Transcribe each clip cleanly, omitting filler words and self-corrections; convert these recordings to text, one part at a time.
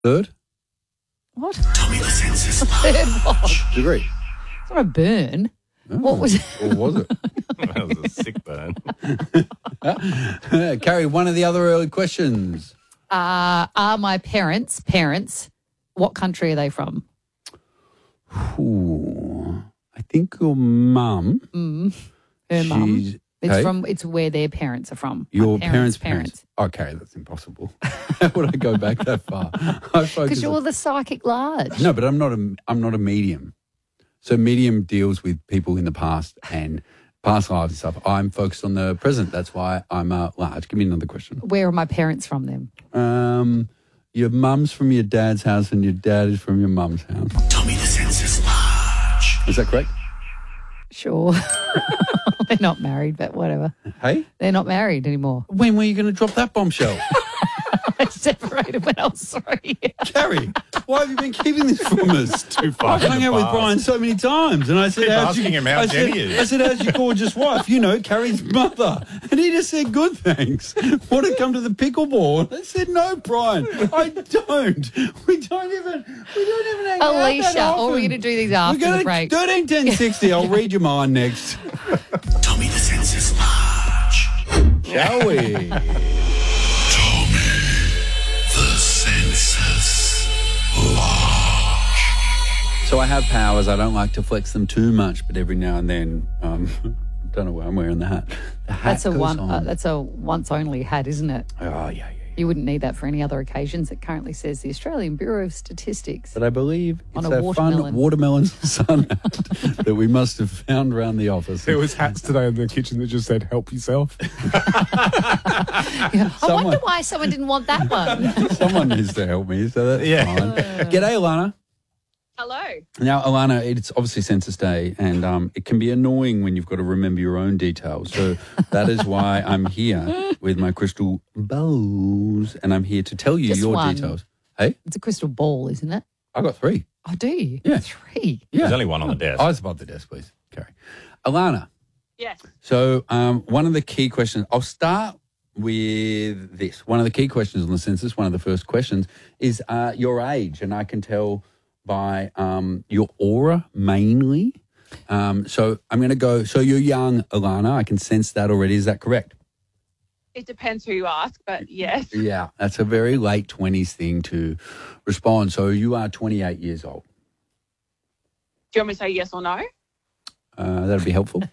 Third? What? Tommy the census. Third what? Degree. It's not a burn. Oh, What was it? Or was it? That was a sick burn. Carrie, one of the other early questions. Are my parents, what country are they from? Ooh, I think your mum. Her mum. she's- It's okay. it's where their parents are from. My Your parents. Okay, that's impossible. How would I go back that far? I focus Because you're on- the psychic large. No, but I'm not a medium. So medium deals with people in the past and past lives and stuff. I'm focused on the present. That's why I'm large. Give me another question. Where are my parents from then? Your mum's from your dad's house and your dad is from your mum's house. Tommy the census large. Is that correct? Sure. They're not married, but whatever. Hey? They're not married anymore. When were you going to drop that bombshell? They separated when I was 3. Carrie, why have you been keeping this from us? Too far. I've hung out with Brian so many times, and I said, Keep how's asking him how Jenny is. I said, how's your gorgeous wife? You know, Carrie's mother. And he just said, good, thanks. Want to come to the pickleball? I said, no, Brian, I don't. We don't even hang out that Alicia, often. or we're going to do these after We're the going break. to 13, 10, 60. I'll read your mind next. Tommy the census large. Shall we? The census large. So I have powers. I don't like to flex them too much, but every now and then, don't know why I'm wearing the hat. The hat That's a goes on. that's a once only hat, isn't it? Oh, yeah. You wouldn't need that for any other occasions. It currently says the Australian Bureau of Statistics. But I believe On it's a a watermelon. fun watermelon sun hat that we must have found around the office. There was hats today in the kitchen that just said, help yourself. I wonder why someone didn't want that one. Someone needs to help me, so that's fine. G'day, Alana. Hello. Now, Alana, it's obviously Census Day, and it can be annoying when you've got to remember your own details. So that is why I'm here with my crystal balls, and I'm here to tell you Just your one. details. Hey, It's a crystal ball, isn't it? I got 3. Oh, do you? Yeah. 3. Yeah. There's only one on the desk. Eyes above the desk, please, Carrie. Alana. Yes. So one of the key questions, I'll start with this. One of the key questions on the census, one of the first questions is your age. And I can tell by your aura mainly. So I'm going to go, so you're young, Alana. I can sense that already. Is that correct? It depends who you ask, but yes. Yeah, that's a very late 20s thing to respond. So you are 28 years old. Do you want me to say yes or no? That'd be helpful.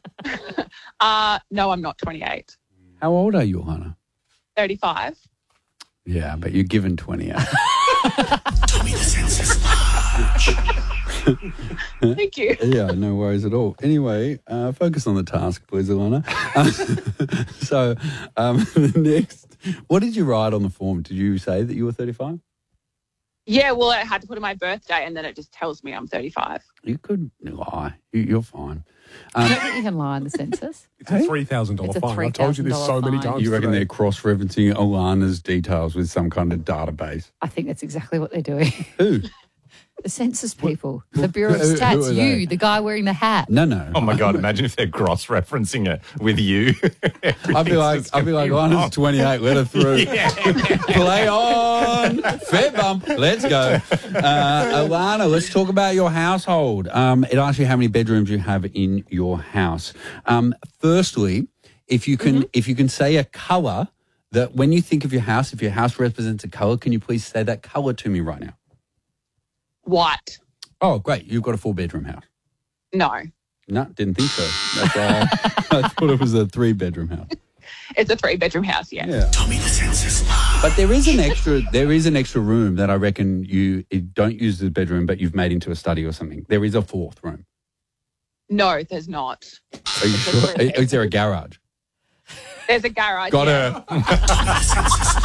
No, I'm not 28. How old are you, Alana? 35. Yeah, but you're given 28. Tommy the census large. Thank you. Yeah, no worries at all. Anyway, focus on the task, please, Alana. So, next, what did you write on the form? Did you say that you were 35? Yeah, well, I had to put in my birthday and then it just tells me I'm 35. You could lie. You're fine. I don't think you can lie in the census. It's a $3,000 It's a fine. I told you this so many $3,000 fine. times. You reckon today. they're cross-referencing Alana's details with some kind of database? I think that's exactly what they're doing. Who? The census people, the Bureau of who Stats, are they? you, the guy wearing the hat. No. Oh my God! Imagine if they're cross-referencing it with you. I'd be like, Alana's 28. Let her through. Play on. Fair bump. Let's go. Alana, let's talk about your household. It asks you how many bedrooms you have in your house. Firstly, if you can say a colour that when you think of your house, if your house represents a colour, can you please say that colour to me right now? White. Oh, great. You've got a 4-bedroom house. No. No, didn't think so. That's why I thought it was a 3-bedroom house. It's a 3-bedroom house, yes. Yeah. Tommy the census large. But there is an extra room that I reckon you don't use as a bedroom, but you've made into a study or something. There is a 4th room. No, there's not. Are you sure? Is there a garage? There's a garage. Got yeah. her.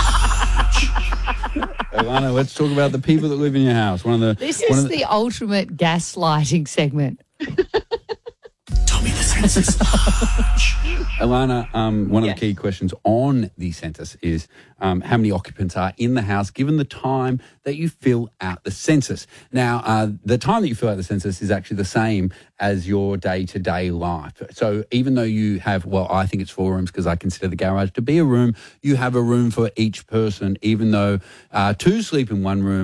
Alana, let's talk about the people that live in your house. This is the ultimate gaslighting segment. Tommy the census census large. Alana, one of Yes. the key questions on the census is how many occupants are in the house given the time that you fill out the census. Now, the time that you fill out the census is actually the same as your day-to-day life. So even though you have, well, I think it's 4 rooms because I consider the garage to be a room, you have a room for each person, even though 2 sleep in one room